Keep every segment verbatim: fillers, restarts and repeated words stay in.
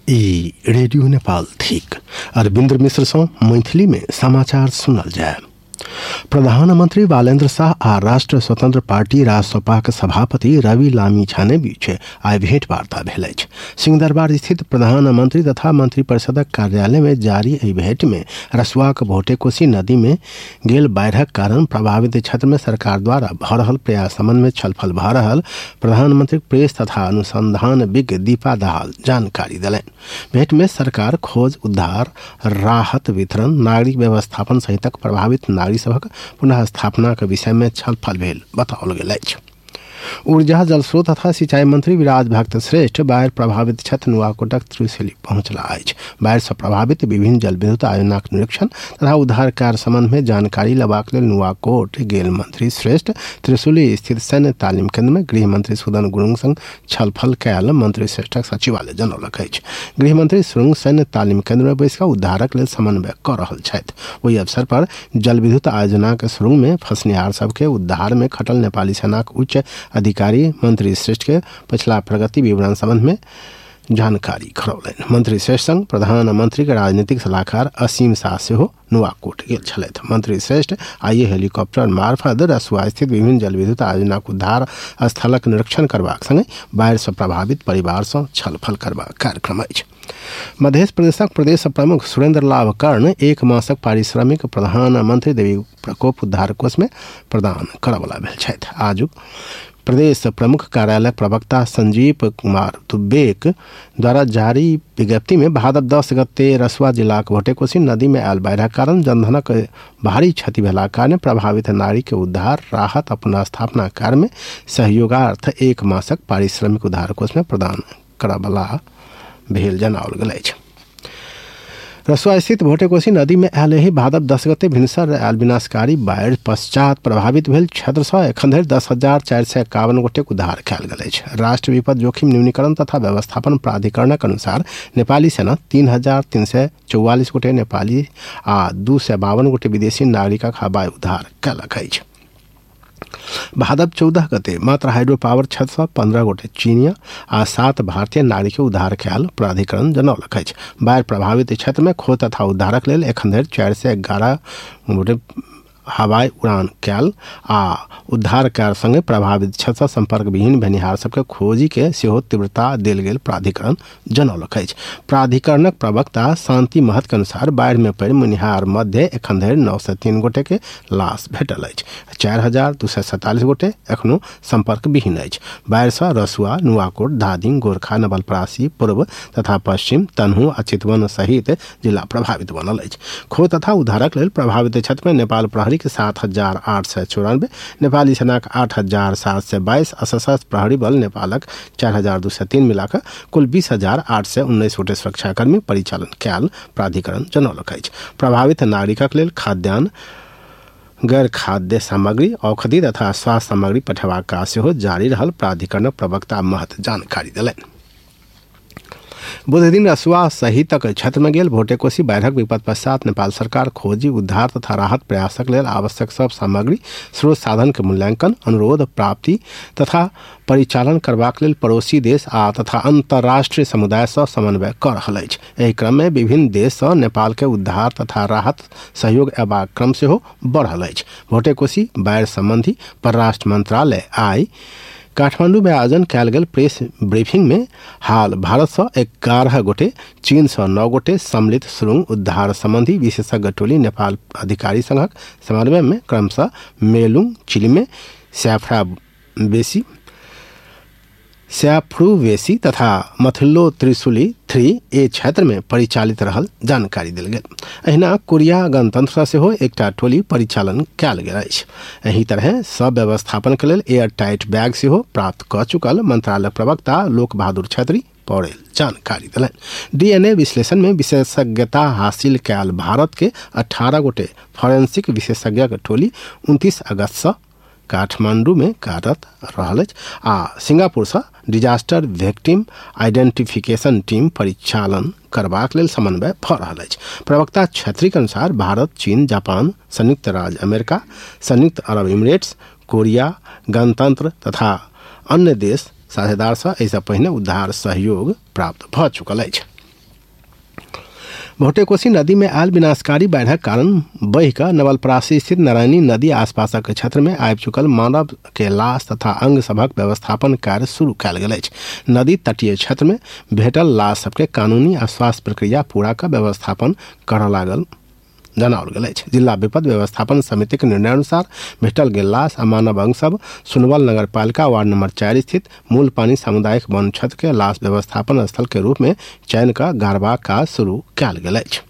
ई radio Nepal thick Arvindra मिश्र सँ मैथिली में समाचार सुनल जाय। प्रधानमंत्री बालेन्द्र शाह आ राष्ट्र स्वतंत्र पार्टी राजसपा के सभापति रवि लामी छाने बीच आइ भेंटवार्ता भेल अछि। सिंहदरबार स्थित प्रधानमंत्री तथा मंत्रिपरिषदक कार्यालय में जारी एहि भेंट में रसुआक भोटेकोशी नदी में गेल बाढ़िक कारण प्रभावित क्षेत्र में सरकार द्वारा भ रहल प्रयास संबंध में छलफल भ रहल प्रधानमंत्री प्रेस तथा अनुसंधान विज्ञ दीपा दाहाल जानकारी देलनि। भेंट में सरकार खोज उद्धार राहत वितरण नागरिक व्यवस्थापन सहितक प्रभावित नागरिक सभक पुनः स्थापना के विषय में छलफल भेल बताओल गेल अछि। ऊर्जा जलस्रोत तथा सिंचाई मंत्री विराज भक्त श्रेष्ठ बाढ़ प्रभावित क्षेत्र नुआकोटक त्रिशूली पहुंचला अछि। बाढ़ से प्रभावित विभिन्न जल विद्युत आयोजनाक निरीक्षण तथा उद्धार कार्य संबंध में जानकारी लेबाक लेल नुआकोट गेल मंत्री श्रेष्ठ त्रिशूली स्थित सैन्य तालीम केंद्र में गृह मंत्री सुदन गुरुंग संग छलफल कयल मंत्री श्रेष्ठक सचिवालय जनौलक अछि। गृह मंत्री सुरुंग सैन्य तालीम केंद्र में बैस कऽ उद्धारक लेल समन्वय कऽ रहल छथि। ओहि अवसर पर जल विद्युत आयोजना के सुरुंग में फंसनिहार सबके उद्धार में खटल नेपाली सेनाक उच्च अधिकारी मंत्री श्रेष्ठ के पिछला प्रगति विवरण संबंध में जानकारी खरौलनि। मंत्री श्रेष्ठ संग प्रधानमंत्री के राजनीतिक सलाहकार असीम शाह सेहो नुआकोट गेल छलथि। मंत्री श्रेष्ठ आइए हेलीकॉप्टर मार्फत रसुआ स्थित विभिन्न जल विद्युत आयोजनाक उद्धार स्थलक निरीक्षण करबाक संगे बाढ़ि सँ प्रभावित परिवार सँ छलफल करबाक कार्यक्रम अछि। मध्य प्रदेशक प्रदेश प्रमुख सुरेंद्र लाभ कर्ण एक मासक पारिश्रमिक प्रधानमंत्री देवी प्रकोप उद्धार कोष में प्रदान करवला भेल छथि। आज प्रदेश प्रमुख कार्यालय प्रवक्ता संजीव कुमार दुब्बेक द्वारा जारी विज्ञप्ति में भादव दस गते रसुआ जिलाक भोटेकोशी नदी में आयल बाढ़िक कारण जनधनक भारी क्षति भेला कारण प्रभावित नागरिक के उद्धार राहत पुनः स्थापना कार्य में सहयोगार्थ एक मासक पारिश्रमिक उद्धार कोष में प्रदान करवला भेल जनाओल गेल अछि। रसुआ स्थित भोटेकोशी नदी में आयल ही भादव दस गते भिनसर आयल विनाशकारी बाढ़ि पश्चात प्रभावित भेल क्षेत्र सँ एखन धरि दस हजार चारि सय एकावन गोटेक उद्धार कयल गेल अछि। राष्ट्रीय विपद जोखिम न्यूनीकरण तथा व्यवस्थापन प्राधिकरणक अनुसार नेपाली सेना तीन हजार तीन सय चौवालीस गोटे नेपाली आ दू सय बावन गोटे विदेशी नागरिकक हवाई उद्धार कयलक अछि। भादव चौदह गते मात्र हाइड्रो पावर क्षेत्र से पंद्रह गोटे चीनिया आ सात भारतीय नागरिक के उद्धार कयल प्राधिकरण जनौलक अछि। बाढ़ि प्रभावित क्षेत्र में खोज तथा उद्धारक लेल एखन धरि चारि सय एगारह गोटे हवाई उड़ान कयल आ उद्धार कार्य संगे प्रभावित क्षेत्र संपर्क विहीन भेनिहार सबके खोजी के सेहो तीव्रता देल गेल प्राधिकरण जनौलक अछि। प्राधिकरणक प्रवक्ता शांति महत के अनुसार बाढ़ि में पड़ि मुनिहार मध्य एखन धरि नौ सय तीन गोटे के लाश भेटल अछि। चारि हजार दू सय सैंतालीस गोटे एखनो संपर्क विहीन अछि। बाढ़ि सँ रसुआ नुआकोट धादिंग गोरखा नवलपरासी पूर्व तथा पश्चिम तनहु आ चितवन सहित जिला प्रभावित बनल अछि। खोज तथा उद्धारक लेल प्रभावित क्षेत्र में नेपाल प्रहरी के सात हजार आठ सय चौरानवे नेपाली सेनाक आठ हजार सात सय बाईस सशस्त्र प्रहरी बल नेपालक चार हजार दू सय तीन मिलाकर कुल बीस हजार आठ सय उन्नीस गोटे सुरक्षाकर्मी परिचालन कयल प्राधिकरण जनौलक अछि। प्रभावित नागरिकक लेल खाद्यान्न गैर खाद्य सामग्री औषधि तथा स्वास्थ्य सामग्री पठेबाक काज सेहो जारी रहल प्राधिकरणक प्रवक्ता महत जानकारी देलनि। बुध दिन रसुआ सहितक क्षेत्र में गेल भोटेकोशी बाढ़िक विपद पश्चात नेपाल सरकार खोजी उद्धार तथा राहत प्रयासक लेल आवश्यक सब सामग्री स्रोत साधन के मूल्यांकन अनुरोध प्राप्ति तथा परिचालन करबाक लेल पड़ोसी देश आ तथा अंतर्राष्ट्रीय समुदाय सँ समन्वय कऽ रहल अछि। एहि क्रम में विभिन्न देश सँ नेपाल के उद्धार तथा राहत सहयोग एबाक क्रम सेहो बढ़ल अछि। भोटेकोशी बाढ़ि संबंधी परराष्ट्र मंत्रालय आई काठमांडू में आयोजन कयल गेल प्रेस ब्रीफिंग में हाल भारत से ग्यारह गोटे चीन से नौ गोटे सम्मिलित सुरुंग उद्धार संबंधी विशेषज्ञ टोली नेपाल अधिकारी संघक समन्वय में क्रमशः मेलुंग चिलिमे स्याफ्रा बेसी स्याफ्रुवेसी तथा मथिल्लो त्रिशूली थ्री ए क्षेत्र में परिचालित रहल जानकारी देल गेल। अहिना कोरिया गणतंत्र सेहो एकटा टोली परिचालन कयल गेल अछि। एही तरह सब व्यवस्थापन के लेल एयर टाइट बैग सेहो प्राप्त कऽ चुकल मंत्रालय प्रवक्ता लोक बहादुर छेत्री पौड़ेल जानकारी देलनि। डीएनए विश्लेषण में विशेषज्ञता हासिल कयल भारत के अठारह गोटे फॉरेंसिक विशेषज्ञक टोली उनतीस अगस्त से काठमांडू में कार्यरत रहल अछि आ सिंगापुर से डिजास्टर विक्टिम आइडेंटिफिकेशन टीम परिचालन करबाक लेल समन्वय भऽ रहल अछि। प्रवक्ता छेत्री के अनुसार भारत चीन जापान संयुक्त राज्य अमेरिका संयुक्त अरब इमिरेट्स कोरिया गणतंत्र तथा अन्य देश साझेदार से ऐसा पहिने उद्धार सहयोग प्राप्त भऽ चुकल अछि। भोटेकोसी नदी में आयल विनाशकारी बाढ़क कारण बह कर नवलपरासी स्थित नारायणी नदी आसपासक क्षेत्र में आबि चुकल मानव के लाश तथा अंग सभक व्यवस्थापन कार्य शुरू कयल गेल अछि। नदी तटीय क्षेत्र में भेटल लाश सबके कानूनी आ स्वास्थ्य प्रक्रिया पूरा कर व्यवस्थापन करऽ लागल जनाओल गेल अछि। जिला विपद व्यवस्थापन समिति के निर्णय अनुसार भेटल गेल लाश आ मानव अंग सब सुनवल नगर पालिका वार्ड नंबर चार स्थित मूल पानी सामुदायिक वन क्षेत्र के लाश व्यवस्थापन स्थल के रूप में चयन कर गाड़बाक काज शुरू कयल गेल अछि।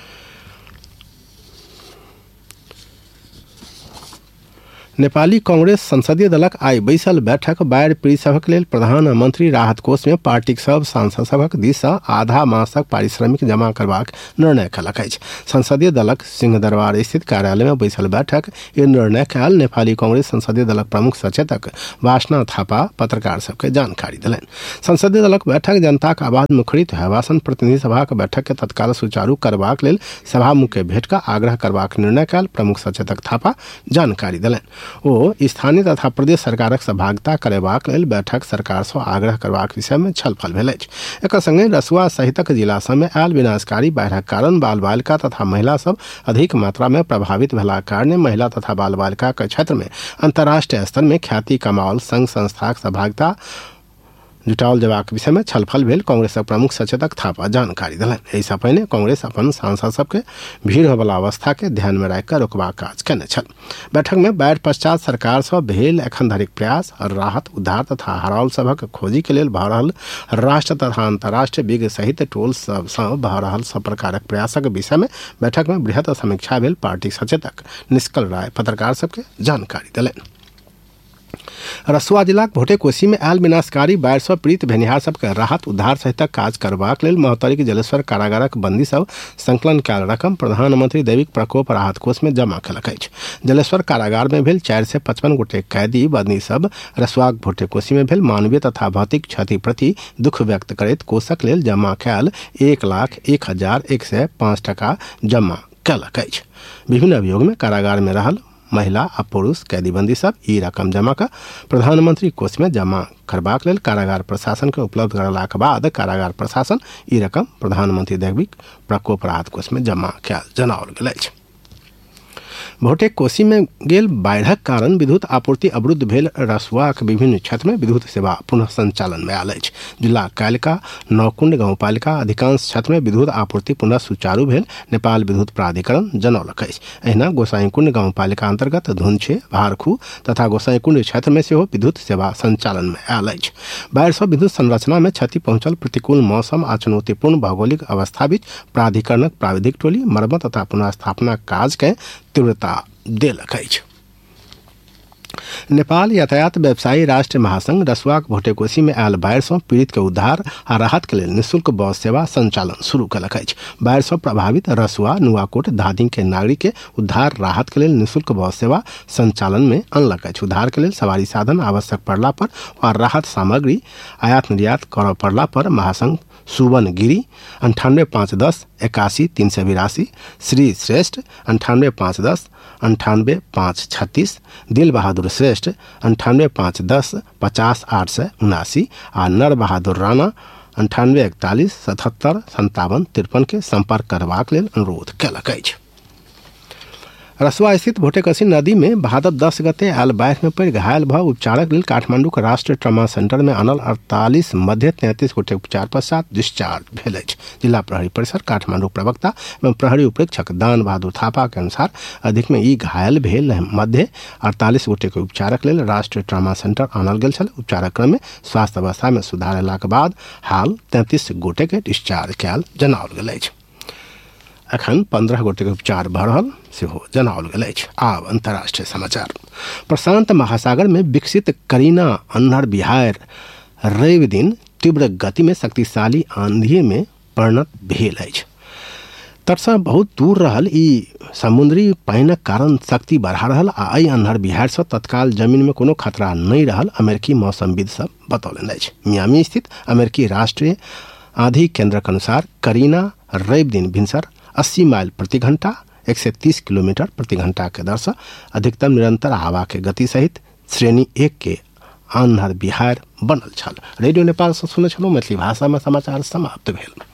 नेपाली कांग्रेस संसदीय दलक आई बैसल बैठक बाढ़ि पीड़ित सभक लेल प्रधानमंत्री राहत कोष में पार्टीक सब सांसद सभक दिस सँ आधा मासक पारिश्रमिक जमा करबाक निर्णय कयलक अछि। संसदीय दलक सिंहदरबार स्थित कार्यालय में बैसल बैठक ई निर्णय कयल नेपाली कांग्रेस संसदीय दलक प्रमुख सचेतक वासना थापा पत्रकार सबके जानकारी देलनि। संसदीय दलक बैठक जनताक आवाज मुखरित हेबासन प्रतिनिधि सभाक बैठक के तत्काल सुचारू करबाक लेल सभामुख के भेट कऽ आग्रह करबाक निर्णय कयल प्रमुख सचेतक थापा जानकारी देलनि। ओ स्थानीय तथा प्रदेश सरकारक सहभागिता करेबाक लेल बैठक सरकार सँ आग्रह करबाक विषय में छलफल भेल अछि। एकर संगे रसुआ सहितक जिला सब में आयल विनाशकारी बाढ़िक कारण बाल बालिका तथा महिला सब अधिक मात्रा में प्रभावित भेलाक कारणे महिला तथा बाल बालिका के क्षेत्र में अंतर्राष्ट्रीय स्तर में ख्याति कमाओल संघ संस्थाक सहभागिता जुटाओल जबाक विषय में छलफल भेल कांग्रेसक प्रमुख सचेतक थापा जानकारी देलनि। एहि सँ पहिने कांग्रेस अपन सांसद सबके भीड़ होबला अवस्था के ध्यान में राखि कऽ रोकबाक काज केने छल। बैठक में बाढ़ि पश्चात सरकार सँ भेल एखन धरिक प्रयास राहत उद्धार तथा हराओल सभक खोजी के लेल भऽ रहल राष्ट्र तथा अंतर्राष्ट्रीय विज्ञ सहित टोल सब सँ भऽ रहल सब प्रकारक प्रयासक विषय में बैठक में बृहत समीक्षा भेल। पार्टी सचेतक निष्कल राय पत्रकार सबके जानकारी देलनि। रसुआ जिलाक भोटेकोसी में आयल विनाशकारी बाढ़ि सँ पीड़ित भेनिहार सबके राहत उद्धार सहितक काज करबाक लेल महोत्तरीक जलेश्वर कारागारक बंदी सब संकलन कयल रकम प्रधानमंत्री दैविक प्रकोप राहत कोष में जमा कयलक अछि। जलेश्वर कारागार में भेल चारि सय पचपन गोटे कैदी बंदी सब रसुआक भोटेकोसी में भेल मानवीय तथा भौतिक क्षति प्रति दुख व्यक्त करैत कोषक लेल जमा कयल एक लाख एक हजार एक सय पाँच टका जमा कयलक अछि। विभिन्न अभियोग में कारागार में रहल महिला आ पुरुष कैदीबंदी सब ई रकम जमा कर प्रधानमंत्री कोष में जमा करबाक लेल कारागार प्रशासन के उपलब्ध करलाक बाद कारागार प्रशासन ई रकम प्रधानमंत्री दैविक प्रकोप राहत कोष में जमा कयल जनाओल गेल अछि। भोटेकोसी में गेल बाढ़िक कारण विद्युत आपूर्ति अवरुद्ध भेल रसुआक विभिन्न क्षेत्र में विद्युत सेवा पुनः संचालन में आयल अछि। जिला कालिका नौकुंड गांवपालिका अधिकांश क्षेत्र में विद्युत आपूर्ति पुनः सुचारू भेल नेपाल विद्युत प्राधिकरण जनौलक अछि। एहिना गोसाईकुंड गांवपालिका अंतर्गत धुनछे भारखू तथा गोसाईकुंड क्षेत्र में सेहो विद्युत सेवा संचालन में आयल अछि। बाढ़ि सँ विद्युत संरचना में क्षति पहुंचल प्रतिकूल मौसम आ चुनौतीपूर्ण भौगोलिक अवस्था बीच प्राधिकरणक प्राविधिक टोली मरम्मत तथा पुनः स्थापना काज के तीव्रता देलक अछि। नेपाल यातायात व्यवसायी राष्ट्रीय महासंघ रसुआक भोटेकोसी में आयल बाढ़ि सँ पीड़ित के उद्धार आ राहत के लेल निःशुल्क बस सेवा संचालन शुरू कयलक अछि। बाढ़ि सँ प्रभावित रसुआ नुआकोट धादिंग के नागरिक के उद्धार राहत के लेल निःशुल्क बस सेवा संचालन में अनलक अछि। उद्धार के लेल सवारी साधन आवश्यक पड़ला पर और राहत सामग्री आयात निर्यात करऽ पड़ला पर महासंघ सुवन गिरी अंठानवे पाँच दस इक्यासी तीन सौ बिरासी, श्री श्रेष्ठ अंठानवे पाँच दस अंठानवे पाँच छत्तीस, दिल बहादुर श्रेष्ठ अंठानवे पाँच दस पचास आठ सौ उनासी आ नर बहादुर राणा अंठानवे इकतालीस सतहत्तर संतावन तिरपन के संपर्क करबाक लेल अनुरोध कयलक अछि। रसुआ स्थित भोटेकोसी नदी में भादव दस गते आयल बाढ़ि में पड़ि घायल भ उपचारक लेल काठमांडू के राष्ट्रीय ट्रॉमा सेंटर में आनल अड़तालीस मध्य तैंतीस गोटे उपचार पश्चात डिस्चार्ज भेल अछि। जिला प्रहरी परिसर काठमांडू प्रवक्ता एवं प्रहरी उपरीक्षक दान बहादुर थापा के अनुसार अधिक में ई घायल भेल मध्य अड़तालीस गोटे के उपचारक लेल राष्ट्रीय ट्रॉमा सेंटर आनल गेल छल। उपचारक क्रम में स्वास्थ्य अवस्था में सुधार अयलाक बाद हाल तैंतीस गोटे के डिस्चार्ज कयल जनाओल गेल अछि। अखन पंद्रह गोटे के उपचार भऽ रहल सेहो जनाओल गेल अछि। आब अंतर्राष्ट्रीय समाचार। प्रशांत महासागर में विकसित करीना अन्हर बिहार रवि दिन तीव्र गति में शक्तिशाली आंधी में परिणत भेल अछि। तट सँ बहुत दूर रहल ई समुद्री पानिक कारण शक्ति बढ़ा रहल आ एहि अन्हर बिहार सँ तत्काल जमीन में कोनो खतरा नहीं रहल अमेरिकी मौसमविद सब बतौलनि अछि। मियामी स्थित अमेरिकी राष्ट्रीय आंधी केंद्रक अनुसार करीना रवि दिन भिनसर अस्सी माइल प्रति घंटा एक सौ तीस किलोमीटर प्रति घंटा के दर से अधिकतम निरंतर हवा के गति सहित श्रेणी एक के अन्हर बिहार बनल छल। रेडियो नेपाल से सुनै छलहुँ। मैथिली भाषा में समाचार समाप्त भेल।